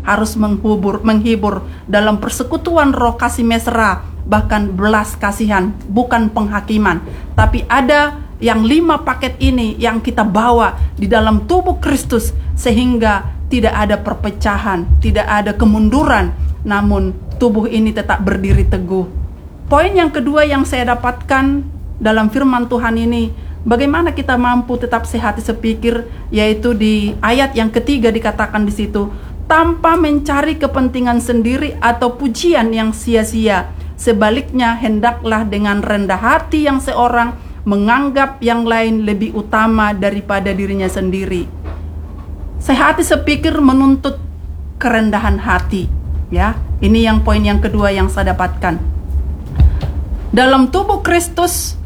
harus menghibur dalam persekutuan roh kasih mesra, bahkan belas kasihan, bukan penghakiman. Tapi ada yang 5 paket ini yang kita bawa di dalam tubuh Kristus, sehingga tidak ada perpecahan, tidak ada kemunduran, namun tubuh ini tetap berdiri teguh. Poin yang kedua yang saya dapatkan dalam firman Tuhan ini, bagaimana kita mampu tetap sehati sepikir, yaitu di ayat yang ketiga dikatakan di situ, tanpa mencari kepentingan sendiri atau pujian yang sia-sia. Sebaliknya, hendaklah dengan rendah hati yang seorang menganggap yang lain lebih utama daripada dirinya sendiri. Sehati sepikir menuntut kerendahan hati, ya. Ini yang poin yang kedua yang saya dapatkan. Dalam tubuh Kristus,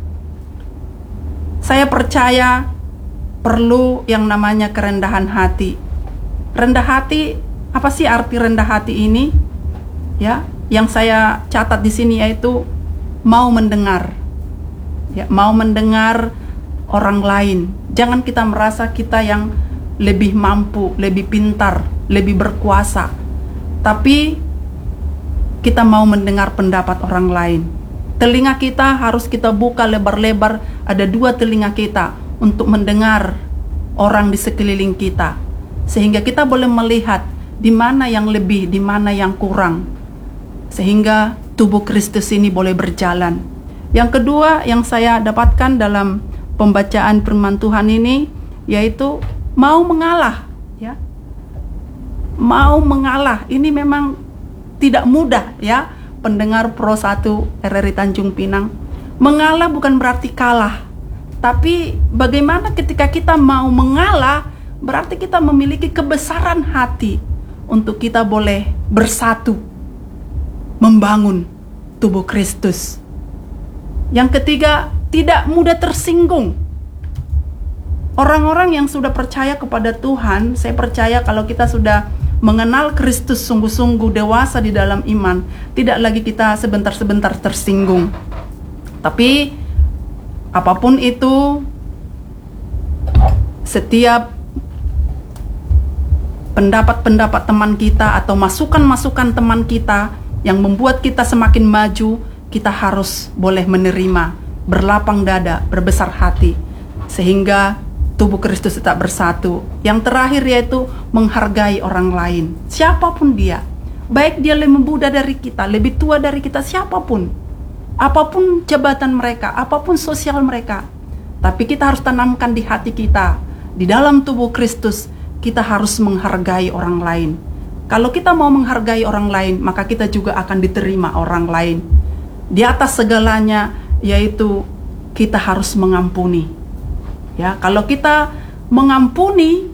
saya percaya perlu yang namanya kerendahan hati. Rendah hati, apa sih arti rendah hati ini? Ya, yang saya catat di sini yaitu mau mendengar. Ya, mau mendengar orang lain. Jangan kita merasa kita yang lebih mampu, lebih pintar, lebih berkuasa. Tapi kita mau mendengar pendapat orang lain. Telinga kita harus kita buka lebar-lebar, ada 2 telinga kita untuk mendengar orang di sekeliling kita. Sehingga kita boleh melihat di mana yang lebih, di mana yang kurang. Sehingga tubuh Kristus ini boleh berjalan. Yang kedua yang saya dapatkan dalam pembacaan firman Tuhan ini, yaitu mau mengalah, ya. Mau mengalah. Ini memang tidak mudah, ya. Pendengar Pro 1 RRI Tanjung Pinang, mengalah bukan berarti kalah. Tapi bagaimana ketika kita mau mengalah, berarti kita memiliki kebesaran hati untuk kita boleh bersatu membangun tubuh Kristus. Yang ketiga, tidak mudah tersinggung. Orang-orang yang sudah percaya kepada Tuhan, saya percaya kalau kita sudah mengenal Kristus sungguh-sungguh, dewasa di dalam iman, tidak lagi kita sebentar-sebentar tersinggung. Tapi apapun itu, setiap pendapat-pendapat teman kita atau masukan-masukan teman kita yang membuat kita semakin maju, kita harus boleh menerima, berlapang dada, berbesar hati, sehingga tubuh Kristus tetap bersatu. Yang terakhir yaitu menghargai orang lain, siapapun dia, baik dia lebih muda dari kita, lebih tua dari kita, siapapun, apapun jabatan mereka, apapun sosial mereka. Tapi kita harus tanamkan di hati kita, di dalam tubuh Kristus, kita harus menghargai orang lain. Kalau kita mau menghargai orang lain, maka kita juga akan diterima orang lain. Di atas segalanya, yaitu kita harus mengampuni. Ya, kalau kita mengampuni,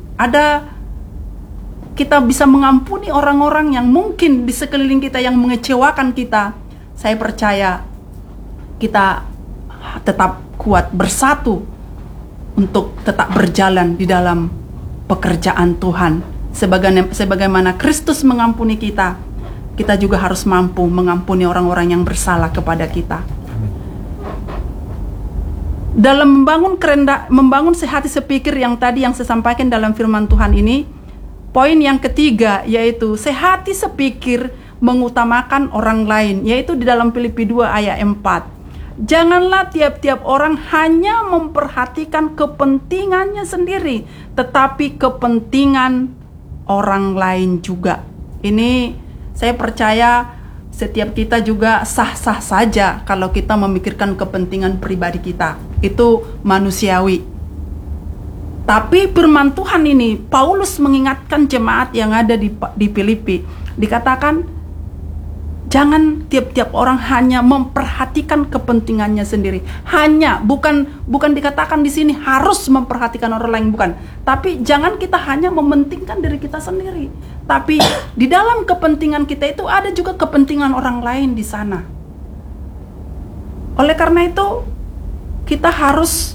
kita bisa mengampuni orang-orang yang mungkin di sekeliling kita yang mengecewakan kita. Saya percaya kita tetap kuat bersatu untuk tetap berjalan di dalam pekerjaan Tuhan. Sebagaimana Kristus mengampuni kita, kita juga harus mampu mengampuni orang-orang yang bersalah kepada kita. Dalam membangun sehati sepikir yang tadi yang saya sampaikan dalam firman Tuhan ini, poin yang ketiga yaitu sehati sepikir mengutamakan orang lain, yaitu di dalam Filipi 2 ayat 4. Janganlah tiap-tiap orang hanya memperhatikan kepentingannya sendiri, tetapi kepentingan orang lain juga. Ini saya percaya setiap kita juga sah-sah saja kalau kita memikirkan kepentingan pribadi kita. Itu manusiawi. Tapi firman Tuhan ini, Paulus mengingatkan jemaat yang ada di Filipi. Dikatakan, jangan tiap-tiap orang hanya memperhatikan kepentingannya sendiri. Hanya, bukan dikatakan di sini harus memperhatikan orang lain, bukan. Tapi jangan kita hanya mementingkan diri kita sendiri. Tapi di dalam kepentingan kita itu ada juga kepentingan orang lain di sana. Oleh karena itu, kita harus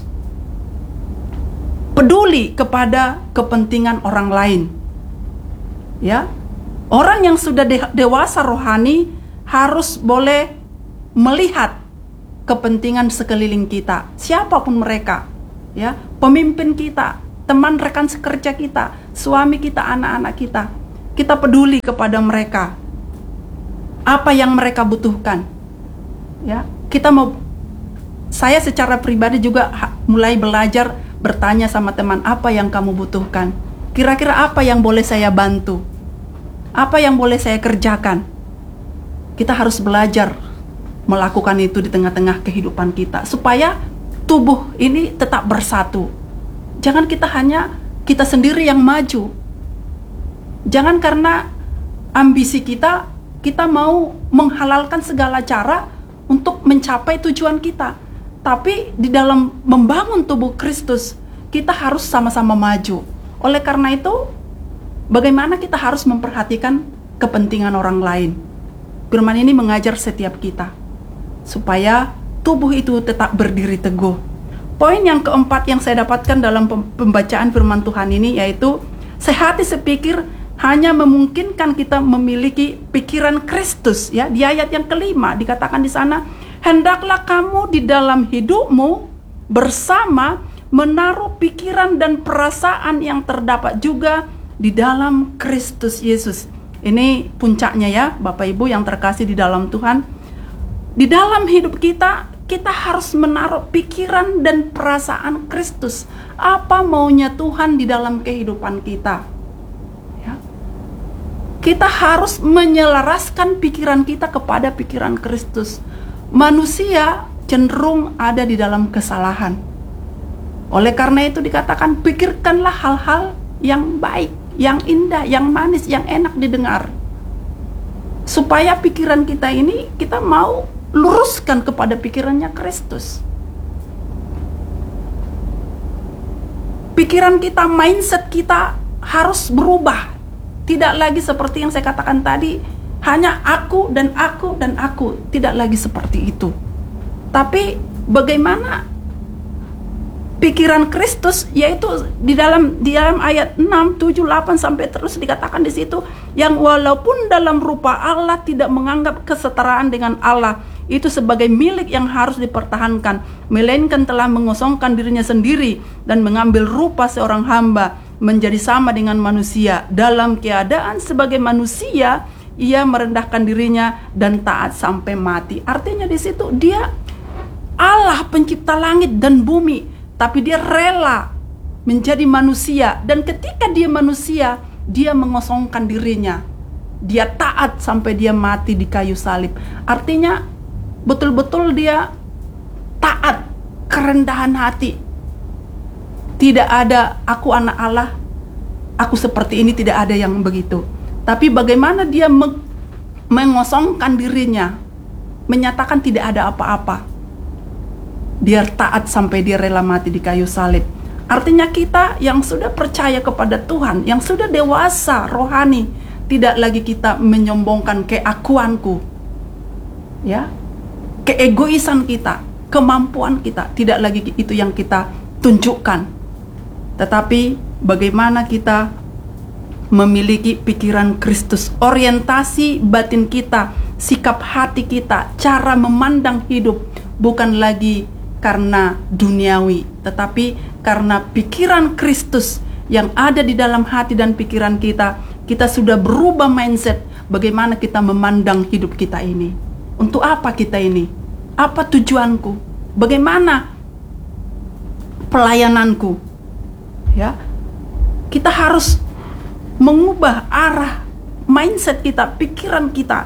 peduli kepada kepentingan orang lain. Ya, orang yang sudah dewasa rohani harus boleh melihat kepentingan sekeliling kita, siapapun mereka, ya, pemimpin kita, teman rekan sekerja kita, suami kita, anak-anak kita. kita peduli kepada mereka. Apa yang mereka butuhkan. Ya, saya secara pribadi juga mulai belajar bertanya sama teman, apa yang kamu butuhkan? Kira-kira apa yang boleh saya bantu? Apa yang boleh saya kerjakan? Kita harus belajar melakukan itu di tengah-tengah kehidupan kita, supaya tubuh ini tetap bersatu. Jangan kita sendiri yang maju. Jangan karena ambisi kita mau menghalalkan segala cara untuk mencapai tujuan kita. Tapi di dalam membangun tubuh Kristus, kita harus sama-sama maju. Oleh karena itu, bagaimana kita harus memperhatikan kepentingan orang lain. Firman ini mengajar setiap kita, supaya tubuh itu tetap berdiri teguh. Poin yang keempat yang saya dapatkan dalam pembacaan firman Tuhan ini, yaitu sehati sepikir hanya memungkinkan kita memiliki pikiran Kristus. Ya, di ayat yang kelima dikatakan di sana, hendaklah kamu di dalam hidupmu bersama menaruh pikiran dan perasaan yang terdapat juga di dalam Kristus Yesus. Ini puncaknya ya, Bapak Ibu yang terkasih di dalam Tuhan. Di dalam hidup kita harus menaruh pikiran dan perasaan Kristus. Apa maunya Tuhan di dalam kehidupan kita? Ya. Kita harus menyelaraskan pikiran kita kepada pikiran Kristus. Manusia cenderung ada di dalam kesalahan. Oleh karena itu dikatakan, pikirkanlah hal-hal yang baik, yang indah, yang manis, yang enak didengar. Supaya pikiran kita ini, kita mau luruskan kepada pikirannya Kristus. Pikiran kita, mindset kita harus berubah. Tidak lagi seperti yang saya katakan tadi, hanya aku dan aku dan aku. Tidak lagi seperti itu. Tapi bagaimana pikiran Kristus, yaitu di dalam ayat 6, 7, 8 sampai terus dikatakan di situ, yang walaupun dalam rupa Allah tidak menganggap kesetaraan dengan Allah itu sebagai milik yang harus dipertahankan, melainkan telah mengosongkan dirinya sendiri dan mengambil rupa seorang hamba, menjadi sama dengan manusia. Dalam keadaan sebagai manusia, ia merendahkan dirinya dan taat sampai mati. Artinya di situ dia Allah pencipta langit dan bumi, tapi dia rela menjadi manusia. Dan ketika dia manusia, dia mengosongkan dirinya. Dia taat sampai dia mati di kayu salib. Artinya betul-betul dia taat, kerendahan hati. Tidak ada aku anak Allah, aku seperti ini, tidak ada yang begitu. Tapi bagaimana dia mengosongkan dirinya, menyatakan tidak ada apa-apa. Dia taat sampai dia rela mati di kayu salib. Artinya kita yang sudah percaya kepada Tuhan, yang sudah dewasa rohani, tidak lagi kita menyombongkan keakuanku, ya, keegoisan kita, kemampuan kita, tidak lagi itu yang kita tunjukkan. Tetapi bagaimana kita memiliki pikiran Kristus, orientasi batin kita, sikap hati kita, cara memandang hidup, bukan lagi karena duniawi, tetapi karena pikiran Kristus yang ada di dalam hati dan pikiran kita. Kita sudah berubah mindset bagaimana kita memandang hidup kita ini. Untuk apa kita ini? Apa tujuanku? Bagaimana pelayananku? Ya, kita harus mengubah arah mindset kita, pikiran kita,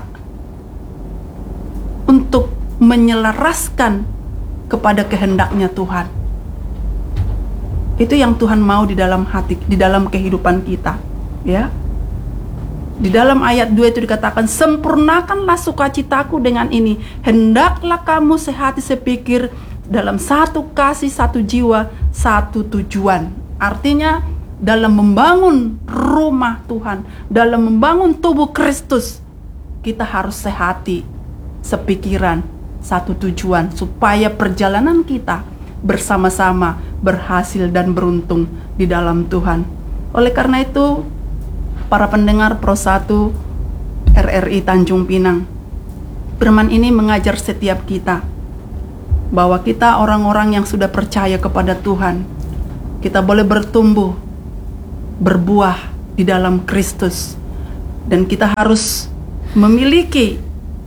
untuk menyelaraskan kepada kehendaknya Tuhan. Itu yang Tuhan mau di dalam hati, di dalam kehidupan kita, ya. Di dalam ayat 2 itu dikatakan, sempurnakanlah sukacitaku dengan ini, hendaklah kamu sehati sepikir, dalam satu kasih, satu jiwa, satu tujuan. Artinya dalam membangun rumah Tuhan, dalam membangun tubuh Kristus, kita harus sehati, sepikiran, satu tujuan, supaya perjalanan kita bersama-sama berhasil dan beruntung di dalam Tuhan. Oleh karena itu, para pendengar Pro 1 RRI Tanjung Pinang, firman ini mengajar setiap kita bahwa kita orang-orang yang sudah percaya kepada Tuhan, kita boleh bertumbuh, berbuah di dalam Kristus. Dan kita harus memiliki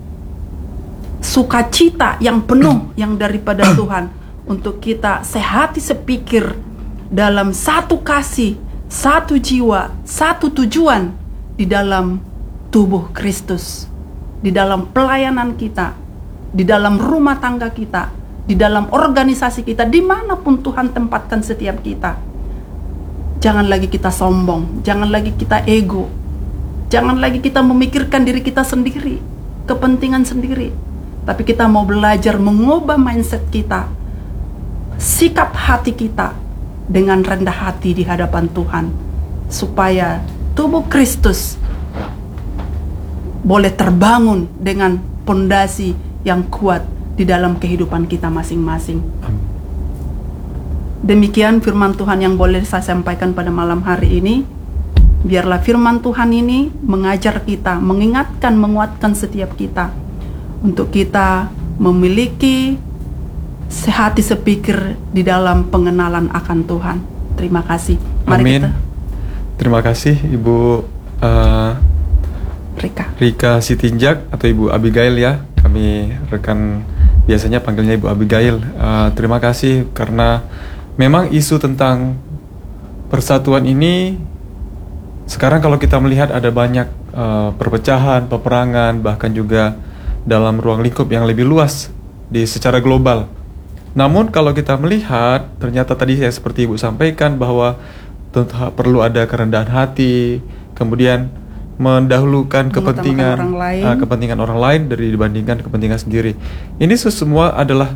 sukacita yang penuh yang daripada Tuhan, untuk kita sehati sepikir dalam satu kasih, satu jiwa, satu tujuan di dalam tubuh Kristus, di dalam pelayanan kita, di dalam rumah tangga kita, di dalam organisasi kita, dimanapun Tuhan tempatkan setiap kita. Jangan lagi kita sombong, jangan lagi kita ego, jangan lagi kita memikirkan diri kita sendiri, kepentingan sendiri. Tapi kita mau belajar mengubah mindset kita, sikap hati kita dengan rendah hati di hadapan Tuhan, supaya tubuh Kristus boleh terbangun dengan pondasi yang kuat di dalam kehidupan kita masing-masing. Demikian firman Tuhan yang boleh saya sampaikan pada malam hari ini. Biarlah firman Tuhan ini mengajar kita, mengingatkan, menguatkan setiap kita, untuk kita memiliki sehati sepikir di dalam pengenalan akan Tuhan. Terima kasih. Mari Amin. kita. Terima kasih Ibu Rika Sitinjak atau Ibu Abigail ya. Kami rekan biasanya panggilnya Ibu Abigail. Terima kasih karena memang isu tentang persatuan ini sekarang kalau kita melihat ada banyak perpecahan, peperangan, bahkan juga dalam ruang lingkup yang lebih luas secara global. Namun kalau kita melihat, ternyata tadi saya seperti Ibu sampaikan bahwa perlu ada kerendahan hati, kemudian mendahulukan kepentingan orang lain dari dibandingkan kepentingan sendiri. Ini semua adalah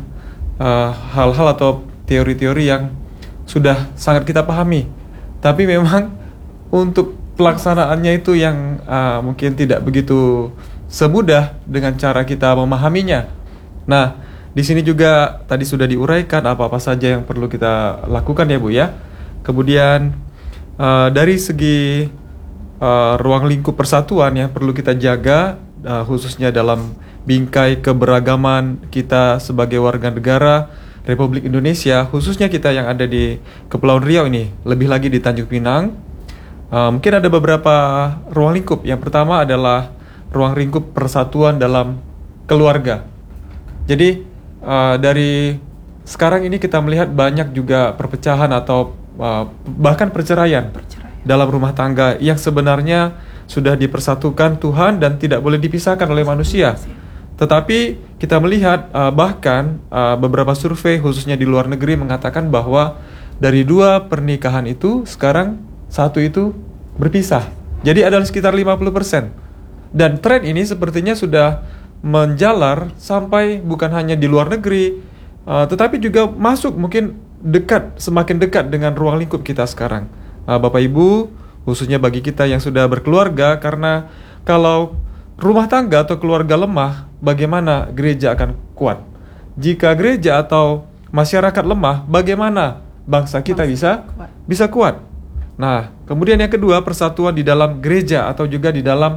hal-hal atau teori-teori yang sudah sangat kita pahami. Tapi memang untuk pelaksanaannya itu yang mungkin tidak begitu semudah dengan cara kita memahaminya. Nah, di sini juga tadi sudah diuraikan apa-apa saja yang perlu kita lakukan ya Bu ya. Kemudian dari segi ruang lingkup persatuan yang perlu kita jaga, khususnya dalam bingkai keberagaman kita sebagai warga negara Republik Indonesia, khususnya kita yang ada di Kepulauan Riau ini, lebih lagi di Tanjung Pinang. Mungkin ada beberapa ruang lingkup. Yang pertama adalah ruang lingkup persatuan dalam keluarga. Jadi dari sekarang ini kita melihat banyak juga perpecahan atau bahkan perceraian dalam rumah tangga yang sebenarnya sudah dipersatukan Tuhan dan tidak boleh dipisahkan oleh manusia. Tetapi kita melihat bahkan beberapa survei khususnya di luar negeri mengatakan bahwa dari 2 pernikahan itu sekarang 1 itu berpisah. Jadi ada sekitar 50%. Dan tren ini sepertinya sudah menjalar sampai bukan hanya di luar negeri, tetapi juga masuk mungkin semakin dekat dengan ruang lingkup kita sekarang. Bapak Ibu, khususnya bagi kita yang sudah berkeluarga, karena kalau rumah tangga atau keluarga lemah, bagaimana gereja akan kuat? Jika gereja atau masyarakat lemah, bagaimana bangsa kita bisa kuat? Nah, kemudian yang kedua, persatuan di dalam gereja atau juga di dalam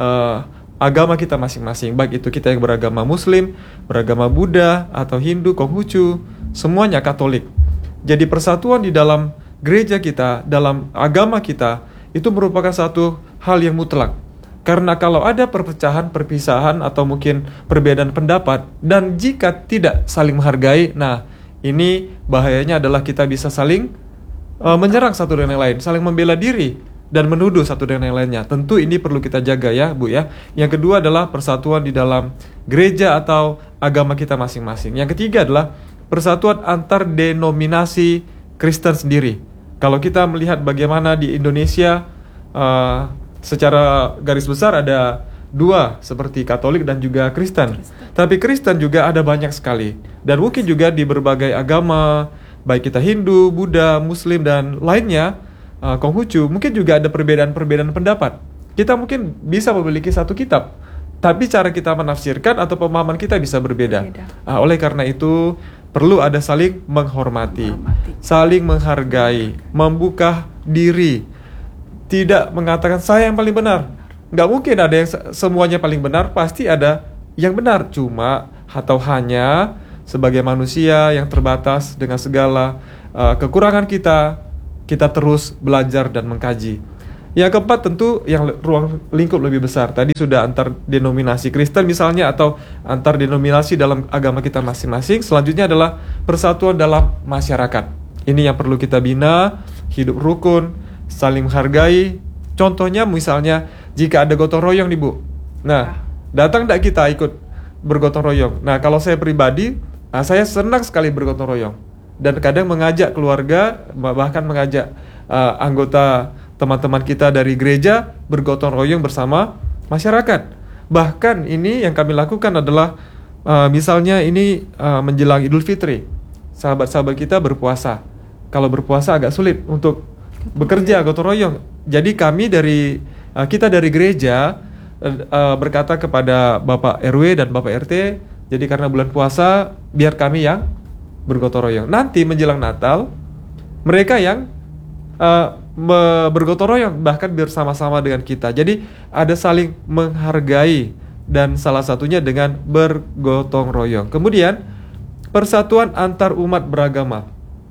agama kita masing-masing, baik itu kita yang beragama Muslim, beragama Buddha atau Hindu, Konghucu, semuanya Katolik. Jadi persatuan di dalam gereja kita, dalam agama kita, itu merupakan satu hal yang mutlak. Karena kalau ada perpecahan, perpisahan atau mungkin perbedaan pendapat, dan jika tidak saling menghargai, nah ini bahayanya adalah kita bisa saling menyerang satu dengan yang lain, saling membela diri dan menuduh satu dengan yang lainnya. Tentu ini perlu kita jaga ya Bu ya. Yang kedua adalah persatuan di dalam gereja atau agama kita masing-masing. Yang ketiga adalah persatuan antar denominasi Kristen sendiri. Kalau kita melihat bagaimana di Indonesia secara garis besar ada 2 seperti Katolik dan juga Kristen. Tapi Kristen juga ada banyak sekali. Dan mungkin juga di berbagai agama, baik kita Hindu, Buddha, Muslim dan lainnya, Konghucu, mungkin juga ada perbedaan-perbedaan pendapat. Kita mungkin bisa memiliki satu kitab, tapi cara kita menafsirkan atau pemahaman kita bisa berbeda. Oleh karena itu, perlu ada saling menghormati, saling menghargai, membuka diri, tidak mengatakan saya yang paling benar. Nggak mungkin ada yang semuanya paling benar, pasti ada yang benar. Cuma atau hanya sebagai manusia yang terbatas dengan segala kekurangan kita terus belajar dan mengkaji. Yang keempat tentu yang ruang lingkup lebih besar. Tadi sudah antar denominasi Kristen misalnya, atau antar denominasi dalam agama kita masing-masing. Selanjutnya adalah persatuan dalam masyarakat. Ini yang perlu kita bina, hidup rukun, saling menghargai. Contohnya misalnya jika ada gotong royong nih Bu. Nah, datang tidak kita ikut bergotong royong? Nah, kalau saya pribadi, saya senang sekali bergotong royong. Dan kadang mengajak keluarga, bahkan mengajak anggota teman-teman kita dari gereja bergotong royong bersama masyarakat. Bahkan ini yang kami lakukan adalah misalnya ini menjelang Idul Fitri, sahabat-sahabat kita berpuasa. Kalau berpuasa agak sulit untuk bekerja gotong royong. Jadi kami kita dari gereja berkata kepada Bapak RW dan Bapak RT, jadi karena bulan puasa biar kami yang bergotong royong. Nanti menjelang Natal mereka yang bergotong royong bahkan bersama-sama dengan kita. Jadi ada saling menghargai, dan salah satunya dengan bergotong royong. Kemudian persatuan antar umat beragama.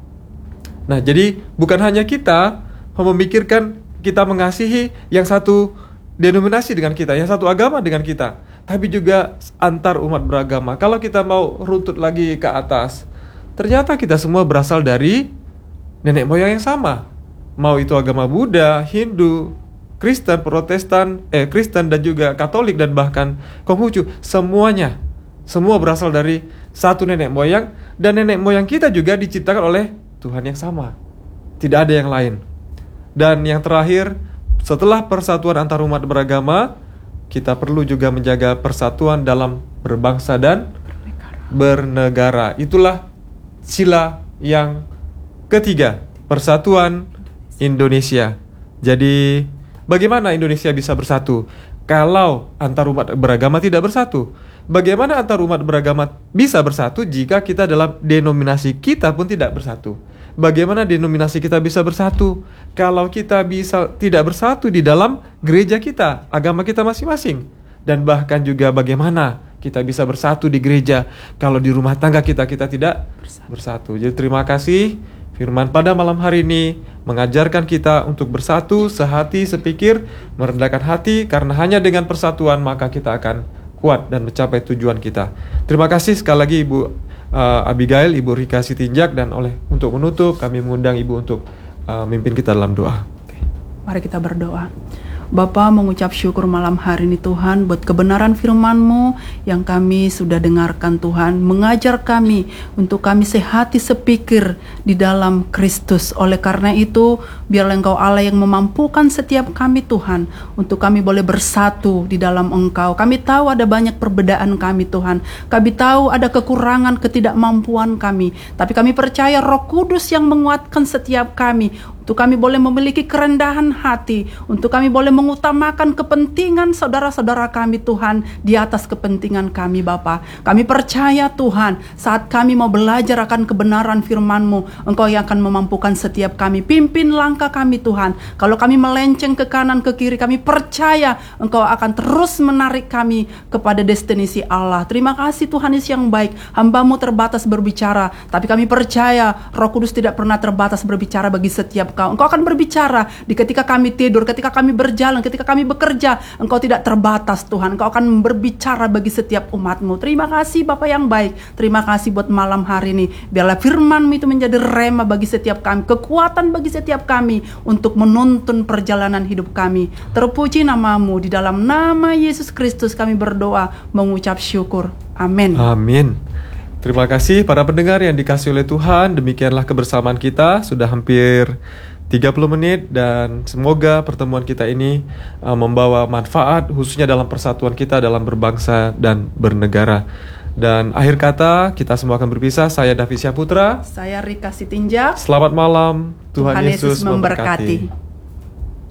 Nah, jadi bukan hanya kita memikirkan kita mengasihi yang satu denominasi dengan kita, yang satu agama dengan kita, tapi juga antar umat beragama. Kalau kita mau runtut lagi ke atas, ternyata kita semua berasal dari nenek moyang yang sama. Mau itu agama Buddha, Hindu, Kristen, Kristen dan juga Katolik dan bahkan Konghucu, semuanya. Semua berasal dari satu nenek moyang, dan nenek moyang kita juga diciptakan oleh Tuhan yang sama. Tidak ada yang lain. Dan yang terakhir, setelah persatuan antar umat beragama, kita perlu juga menjaga persatuan dalam berbangsa dan bernegara. Itulah sila yang ketiga, persatuan Indonesia. Jadi, bagaimana Indonesia bisa bersatu kalau antar umat beragama tidak bersatu? Bagaimana antar umat beragama bisa bersatu jika kita dalam denominasi kita pun tidak bersatu? Bagaimana denominasi kita bisa bersatu kalau kita tidak bersatu di dalam gereja kita, agama kita masing-masing? Dan bahkan juga bagaimana kita bisa bersatu di gereja kalau di rumah tangga kita tidak bersatu? Jadi terima kasih, firman pada malam hari ini mengajarkan kita untuk bersatu, sehati, sepikir, merendahkan hati, karena hanya dengan persatuan maka kita akan kuat dan mencapai tujuan kita. Terima kasih sekali lagi Ibu Abigail, Ibu Rika Sitinjak, dan untuk menutup kami mengundang Ibu untuk memimpin kita dalam doa. Mari kita berdoa. Bapa, mengucap syukur malam hari ini Tuhan buat kebenaran firman-Mu yang kami sudah dengarkan Tuhan. Mengajar kami untuk kami sehati sepikir di dalam Kristus. Oleh karena itu, biarlah Engkau Allah yang memampukan setiap kami Tuhan, untuk kami boleh bersatu di dalam Engkau. Kami tahu ada banyak perbedaan kami Tuhan. Kami tahu ada kekurangan, ketidakmampuan kami. Tapi kami percaya Roh Kudus yang menguatkan setiap kami, untuk kami boleh memiliki kerendahan hati, untuk kami boleh mengutamakan kepentingan saudara-saudara kami Tuhan di atas kepentingan kami Bapa. Kami percaya Tuhan, saat kami mau belajar akan kebenaran firman-Mu, Engkau yang akan memampukan setiap kami. Pimpin langkah kami Tuhan. Kalau kami melenceng ke kanan ke kiri, kami percaya Engkau akan terus menarik kami kepada destinasi Allah. Terima kasih Tuhan Yesus yang baik. Hamba-Mu terbatas berbicara, tapi kami percaya Roh Kudus tidak pernah terbatas berbicara bagi setiap Engkau akan berbicara di ketika kami tidur, ketika kami berjalan, ketika kami bekerja. Engkau tidak terbatas Tuhan. Engkau akan berbicara bagi setiap umat-Mu. Terima kasih Bapa yang baik. Terima kasih buat malam hari ini. Biarlah firman-Mu itu menjadi rema bagi setiap kami, kekuatan bagi setiap kami untuk menuntun perjalanan hidup kami. Terpuji nama-Mu. Di dalam nama Yesus Kristus kami berdoa, mengucap syukur. Amin. Amin. Terima kasih para pendengar yang dikasihi oleh Tuhan. Demikianlah kebersamaan kita, sudah hampir 30 menit, dan semoga pertemuan kita ini membawa manfaat, khususnya dalam persatuan kita dalam berbangsa dan bernegara. Dan akhir kata, kita semua akan berpisah. Saya David Syaputra. Saya Rika Sitinjak. Selamat malam. Tuhan Yesus memberkati.